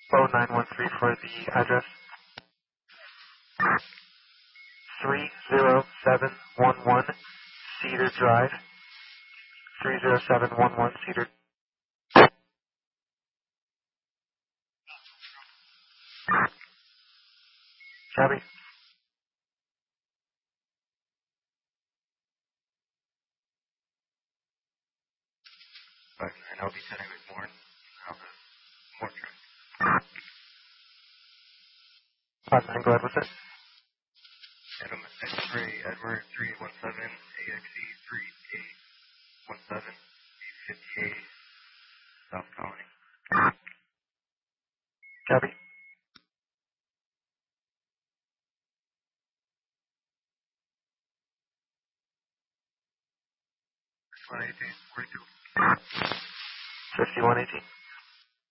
Flow 913 for the address. 30711 Cedar Drive. 30711 Cedar. Copy. And I'll be sending with more. More truck. 59, go ahead with it. Adam X-Ray Edward 317 AXE 3817 858 South Colony. Copy. 118 42. 5118.